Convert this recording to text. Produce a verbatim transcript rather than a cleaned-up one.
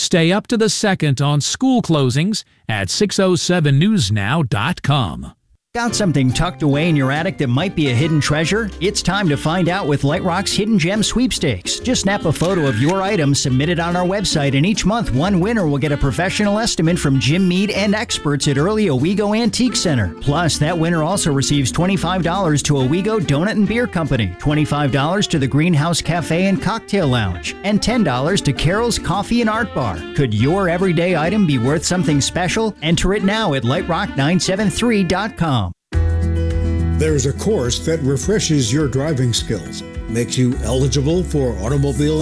Stay up to the second on school closings at six oh seven news now dot com. Got something tucked away in your attic that might be a hidden treasure? It's time to find out with Light Rock's Hidden Gem Sweepstakes. Just snap a photo of your item, submit it on our website, and each month one winner will get a professional estimate from Jim Mead and experts at Early Owego Antique Center. Plus, that winner also receives twenty-five dollars to Owego Donut and Beer Company, twenty-five dollars to the Greenhouse Cafe and Cocktail Lounge, and ten dollars to Carol's Coffee and Art Bar. Could your everyday item be worth something special? Enter it now at light rock nine seven three dot com. There's a course that refreshes your driving skills, makes you eligible for automobile